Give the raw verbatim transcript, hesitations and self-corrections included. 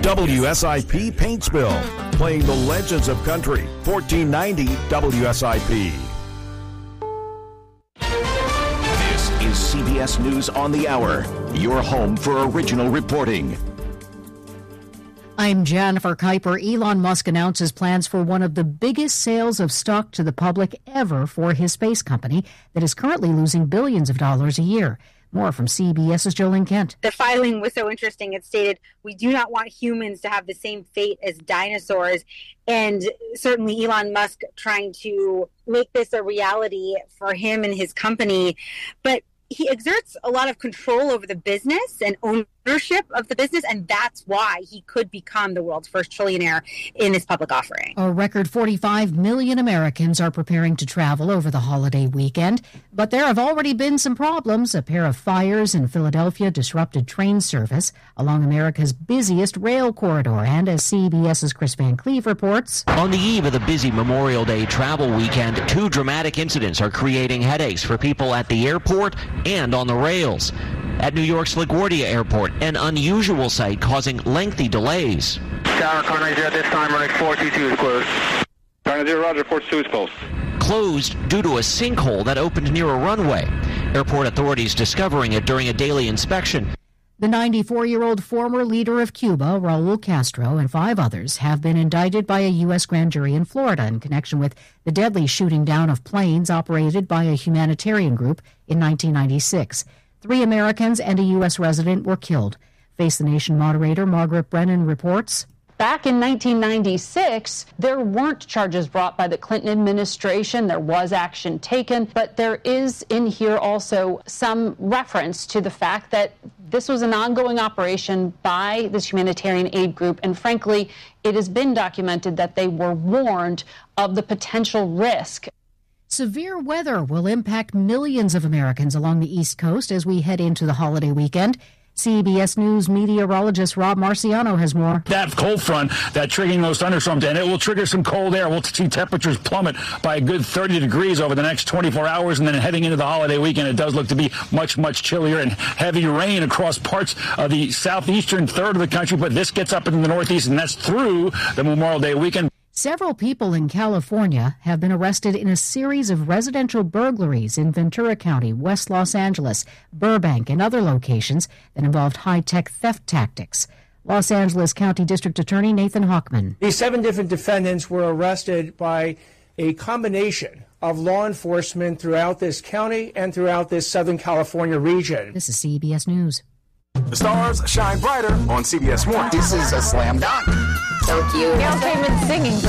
W S I P Paintsville, playing the legends of country. fourteen ninety W S I P. This is C B S News on the Hour, your home for original reporting. I'm Jennifer Kuiper. Elon Musk announces plans for one of the biggest sales of stock to the public ever for his space company that is currently losing billions of dollars a year. More from CBS's Jolene Kent. The filing was so interesting. It stated, we do not want humans to have the same fate as dinosaurs. And certainly Elon Musk trying to make this a reality for him and his company. But he exerts a lot of control over the business and ownership of the business, and that's why he could become the world's first trillionaire in this public offering. A record forty-five million Americans are preparing to travel over the holiday weekend, but there have already been some problems. A pair of fires in Philadelphia disrupted train service along America's busiest rail corridor, and as CBS's Chris Van Cleve reports, on the eve of the busy Memorial Day travel weekend, two dramatic incidents are creating headaches for people at the airport and on the rails. At New York's LaGuardia Airport, an unusual sight causing lengthy delays. Tower, car nine zero at this time, running four two two is closed. Car nine zero, roger, four two two is closed. Closed due to a sinkhole that opened near a runway. Airport authorities discovering it during a daily inspection. The ninety-four-year-old former leader of Cuba, Raul Castro, and five others have been indicted by a U S grand jury in Florida in connection with the deadly shooting down of planes operated by a humanitarian group in nineteen ninety-six. Three Americans and a U S resident were killed. Face the Nation moderator Margaret Brennan reports. Back in nineteen ninety-six, there weren't charges brought by the Clinton administration. There was action taken, but there is in here also some reference to the fact that this was an ongoing operation by this humanitarian aid group, and frankly, it has been documented that they were warned of the potential risk. Severe weather will impact millions of Americans along the East Coast as we head into the holiday weekend. C B S News meteorologist Rob Marciano has more. That cold front that triggering those thunderstorms, and it will trigger some cold air. We'll see temperatures plummet by a good thirty degrees over the next twenty-four hours, and then heading into the holiday weekend, it does look to be much, much chillier and heavy rain across parts of the southeastern third of the country, but this gets up into the northeast, and that's through the Memorial Day weekend. Several people in California have been arrested in a series of residential burglaries in Ventura County, West Los Angeles, Burbank, and other locations that involved high-tech theft tactics. Los Angeles County District Attorney Nathan Hochman. These seven different defendants were arrested by a combination of law enforcement throughout this county and throughout this Southern California region. This is C B S News. The stars shine brighter on C B S one. This is a slam dunk. So cute. Gail Kamen singing for